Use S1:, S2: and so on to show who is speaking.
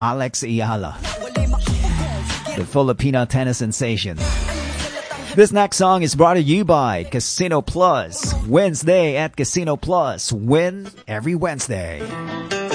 S1: Alex Ayala, the Filipino tennis sensation. This next song is brought to you by Casino Plus. Wednesday at Casino Plus. Win every Wednesday.